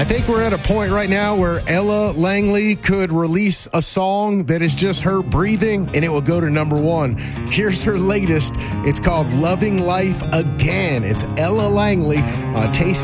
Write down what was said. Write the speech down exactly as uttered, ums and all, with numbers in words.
I think we're at a point right now where Ella Langley could release a song that is just her breathing and it will go to number one. Here's her latest. It's called Loving Life Again. It's Ella Langley on Taste